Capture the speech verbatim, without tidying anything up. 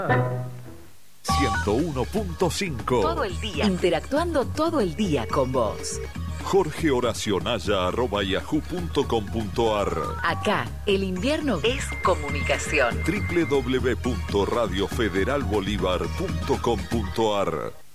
ciento uno punto cinco. Todo el día. Interactuando todo el día con vos. Jorge Horacio Naya arroba yahoo punto com punto ar. Acá, el invierno es comunicación. doble u doble u doble u punto radio federal bolívar punto com punto ar.